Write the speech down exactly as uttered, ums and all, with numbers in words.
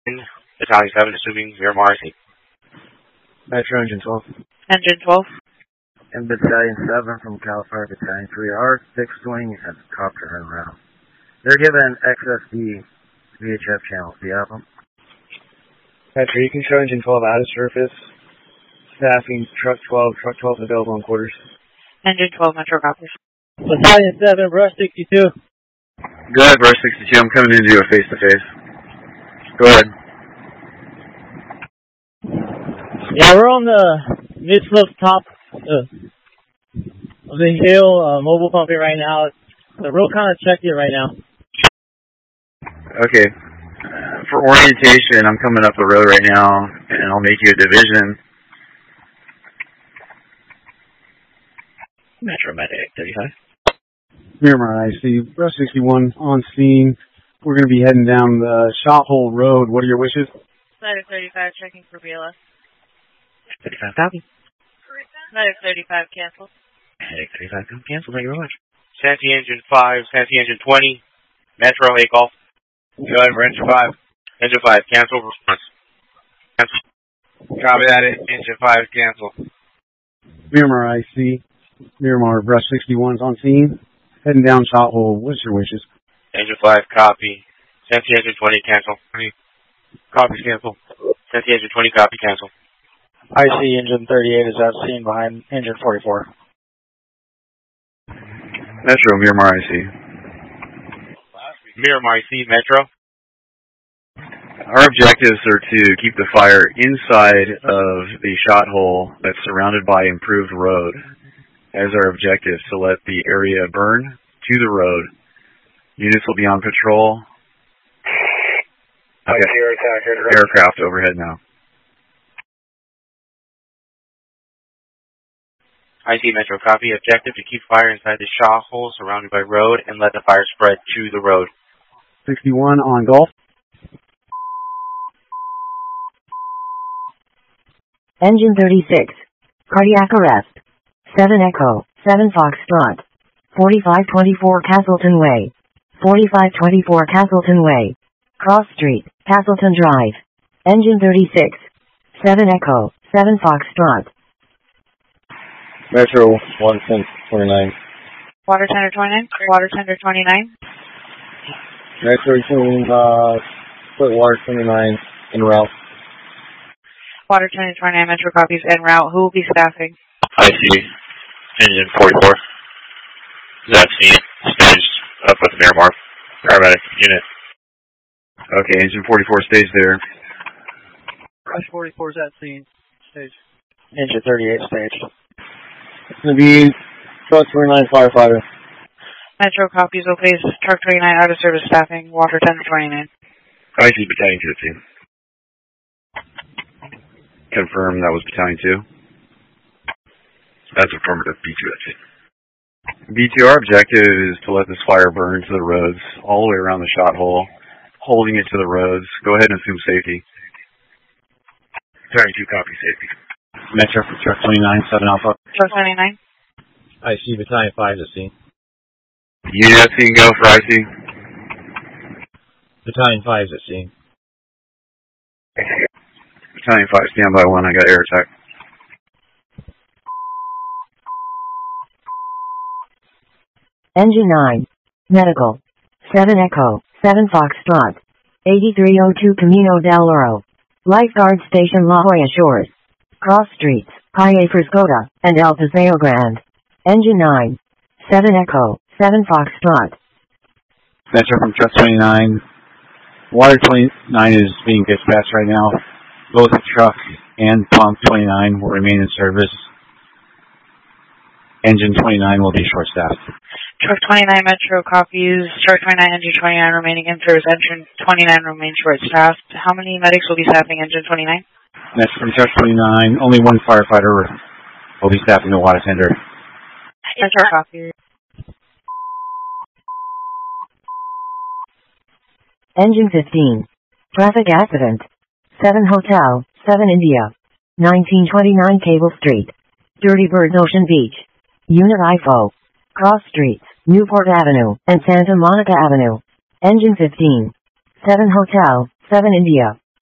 Battalion seven, assuming Miramar. Metro Engine twelve. Engine twelve. And Battalion seven from California Battalion three are fixed wing and copter en route. They're given X S D V H F channels. Do you have them? Metro, you can show Engine twelve out of surface. Staffing Truck twelve, Truck twelve available in quarters. Engine twelve, Metro copies. Battalion seven, Brush sixty-two. Go ahead, Brush sixty-two. I'm coming in to do a face-to-face. Go ahead. Yeah, we're on the mid-slope top uh, of the hill, uh, mobile pumping right now. It's the road kind of checky right now. Okay. For orientation, I'm coming up the road right now, and I'll make you a division. Metro Medic thirty-five. Miramar, I see. Brush sixty-one on scene. We're going to be heading down the Shot Hole Road. What are your wishes? Medic thirty-five, checking for B L S. thirty-five, copy. Medic thirty-five, cancel. Medic thirty-five, cancel. Thank you very much. Santee Engine five, Santee Engine twenty, Metro A Golf. Go ahead for Engine five. Engine five, cancel, response. Cancel. Copy that, Engine five, cancel. Miramar, I see. Miramar, Brush sixty-one's on scene. Heading down Shot Hole. What's your wishes? Engine five, copy. Santee Engine twenty, cancel. Copy, cancel. Santee Engine twenty, copy, cancel. I see Engine thirty-eight is at scene behind Engine forty-four. Metro, Miramar, I see. Miramar, I see. Metro. Our objectives are to keep the fire inside of the shot hole that's surrounded by improved road. As our objective, to let the area burn to the road. Units will be on patrol. Okay. Aircraft overhead now. I see, Metro, copy. Objective to keep fire inside the shot hole surrounded by road and let the fire spread to the road. sixty-one on Golf. Engine thirty-six. Cardiac arrest. seven Echo, seven Foxtrot. forty-five twenty-four Castleton Way. forty-five twenty-four Castleton Way. Cross Street, Castleton Drive. Engine thirty-six. seven Echo, seven Foxtrot. Metro one twenty-nine. Water tender twenty-nine. Water tender twenty-nine. Metro two, uh, put water twenty-nine en route. Water tender twenty-nine, Metro copies en route. Who will be staffing? I see. Engine forty-four. That's scene. Staged up with Miramar. Paramedic unit. Okay, Engine forty-four stays there. Brush forty-four is at scene. Stage. Engine thirty-eight staged. It's going to be Truck twenty-nine firefighter. Metro copies will place Truck twenty-nine out of service staffing. Water tender twenty-nine. I see Battalion fifteen. Confirm that was Battalion two. That's affirmative. B two, that's it. B two, our objective is to let this fire burn to the roads, all the way around the shot hole, holding it to the roads. Go ahead and assume safety. Battalion two, copy safety. Metro for Truck twenty-nine, seven Alpha. Truck twenty-nine. I see Battalion five at scene. Unit at scene, go for I C. Battalion five is at scene. Battalion five, stand by one, I got air attack. Engine nine. Medical. seven Echo, seven Foxtrot. eighty-three oh two Camino del Oro. Lifeguard Station La Jolla Shores. Cross Streets, Calle Frescota, and El Paseo Grande. Engine nine. seven Echo, seven Foxtrot. Metro from Truck twenty-nine. Water twenty-nine is being dispatched right now. Both truck and pump twenty-nine will remain in service. Engine twenty-nine will be short-staffed. Truck twenty-nine, Metro copies. Truck twenty-nine, Engine twenty-nine remaining in service. Engine twenty-nine remains short-staffed. How many medics will be staffing Engine twenty-nine? Next from Truck twenty-nine, only one firefighter will be staffing the water tender. Metro copies. Engine fifteen. Traffic accident. seven Hotel, seven India. nineteen twenty-nine Cable Street. Dirty Bird Ocean Beach. Unit I F O. Cross Streets, Newport Avenue, and Santa Monica Avenue. Engine fifteen. seven Hotel, seven India.